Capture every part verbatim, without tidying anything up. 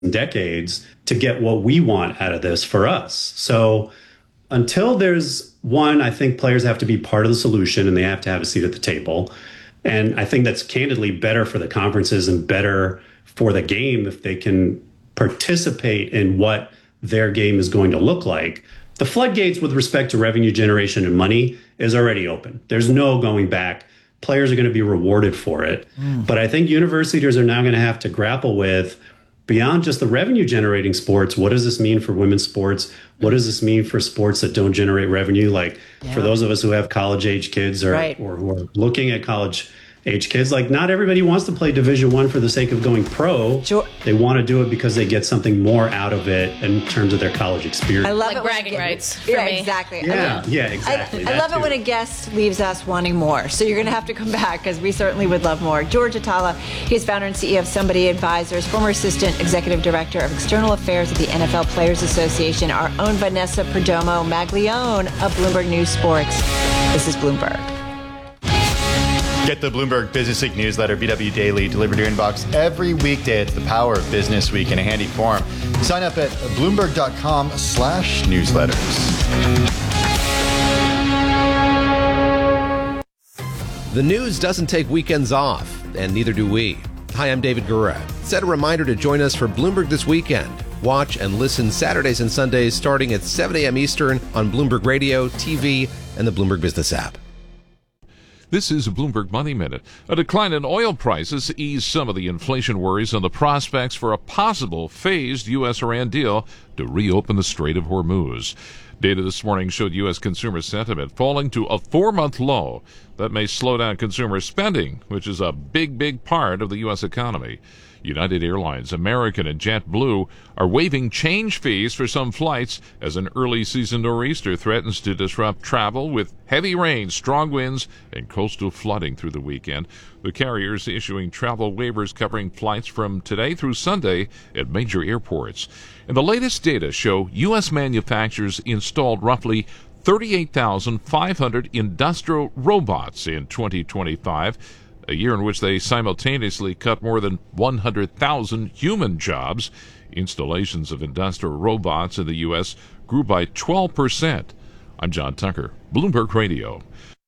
decades to get what we want out of this for us. So until there's one, I think players have to be part of the solution and they have to have a seat at the table. And I think that's candidly better for the conferences and better for the game if they can participate in what their game is going to look like. The floodgates with respect to revenue generation and money is already open. There's no going back. Players are going to be rewarded for it. Mm. But I think universities are now going to have to grapple with, beyond just the revenue generating sports, what does this mean for women's sports? What does this mean for sports that don't generate revenue? Like yeah. for those of us who have college age kids or, right. or who are looking at college age kids, like not everybody wants to play Division One for the sake of going pro. Sure. They want to do it because they get something more out of it in terms of their college experience. I love like it bragging get, rights. For yeah, me. exactly. Yeah, I mean, yeah, exactly. I, I love too. it when a guest leaves us wanting more. So you're going to have to come back because we certainly would love more. George Atala, he's founder and C E O of Somebody Advisors, former assistant executive director of external affairs at the N F L Players Association. Our own Vanessa Perdomo Maglione of Bloomberg News Sports. This is Bloomberg. Get the Bloomberg Business Week newsletter, B W Daily, delivered to your inbox every weekday. It's the power of Business Week in a handy form. Sign up at bloomberg.com slash newsletters. The news doesn't take weekends off, and neither do we. Hi, I'm David Gura. Set a reminder to join us for Bloomberg This Weekend. Watch and listen Saturdays and Sundays starting at seven a.m. Eastern on Bloomberg Radio, T V, and the Bloomberg Business app. This is a Bloomberg Money Minute. A decline in oil prices eased some of the inflation worries and the prospects for a possible phased U S Iran deal to reopen the Strait of Hormuz. Data this morning showed U S consumer sentiment falling to a four-month low. That may slow down consumer spending, which is a big, big part of the U S economy. United Airlines, American, and JetBlue are waiving change fees for some flights as an early season nor'easter threatens to disrupt travel with heavy rain, strong winds, and coastal flooding through the weekend. The carriers issuing travel waivers covering flights from today through Sunday at major airports. And the latest data show U S manufacturers installed roughly thirty-eight thousand five hundred industrial robots in twenty twenty-five, a year in which they simultaneously cut more than one hundred thousand human jobs. Installations of industrial robots in the U S grew by twelve percent. I'm John Tucker, Bloomberg Radio.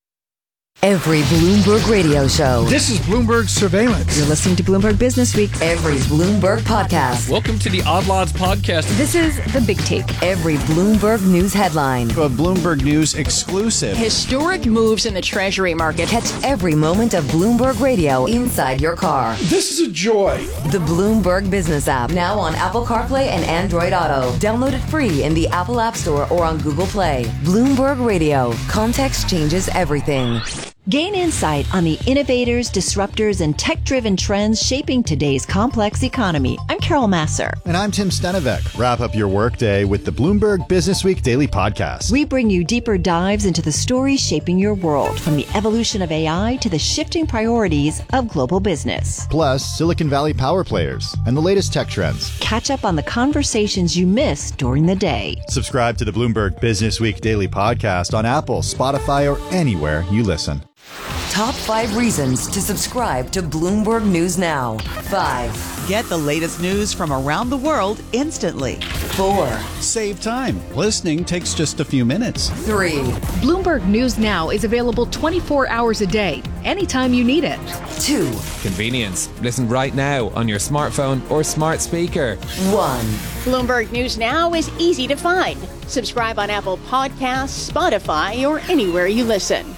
Every Bloomberg radio show. This is Bloomberg Surveillance. You're listening to Bloomberg Business Week. Every Bloomberg podcast. Welcome to the Odd Lots podcast. This is The Big Take. Every Bloomberg News headline. A Bloomberg News exclusive. Historic moves in the Treasury market. Catch every moment of Bloomberg Radio inside your car. This is a joy. The Bloomberg Business app. Now on Apple CarPlay and Android Auto. Download it free in the Apple App Store or on Google Play. Bloomberg Radio. Context changes everything. Gain insight on the innovators, disruptors, and tech-driven trends shaping today's complex economy. I'm Carol Masser. And I'm Tim Stenevec. Wrap up your workday with the Bloomberg Business Week Daily Podcast. We bring you deeper dives into the stories shaping your world, from the evolution of A I to the shifting priorities of global business. Plus, Silicon Valley power players and the latest tech trends. Catch up on the conversations you missed during the day. Subscribe to the Bloomberg Business Week Daily Podcast on Apple, Spotify, or anywhere you listen. Top five reasons to subscribe to Bloomberg News Now. Five. Get the latest news from around the world instantly. Four. Save time. Listening takes just a few minutes. Three. Bloomberg News Now is available twenty-four hours a day, anytime you need it. Two. Convenience. Listen right now on your smartphone or smart speaker. One. Bloomberg News Now is easy to find. Subscribe on Apple Podcasts, Spotify, or anywhere you listen.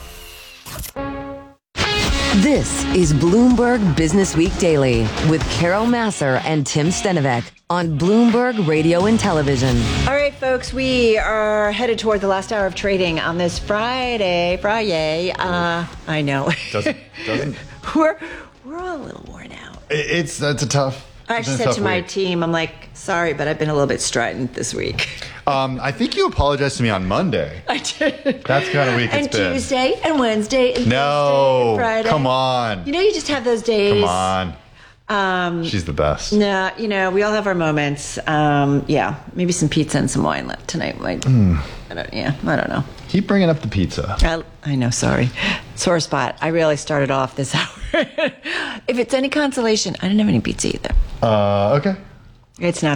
This is Bloomberg Business Week Daily with Carol Masser and Tim Stenevec on Bloomberg Radio and Television. All right, folks, we are headed toward the last hour of trading on this Friday. Friday. Uh, I know. Doesn't, doesn't. we're we're all a little worn out. It's that's a tough. I actually said to my week. team, I'm like, sorry, but I've been a little bit strident this week. Um, I think you apologized to me on Monday. I did. That's kind of week and it's been. And Tuesday and Wednesday and no, Thursday and Friday. Come on. You know, you just have those days. Come on. Um, She's the best. No, you know, we all have our moments. Um, yeah, maybe some pizza and some wine left tonight. Might, mm. I don't, yeah, I don't know. Keep bringing up the pizza. I, I know, sorry. Sore spot. I really started off this hour. If it's any consolation, I didn't have any pizza either. Uh, okay. It's not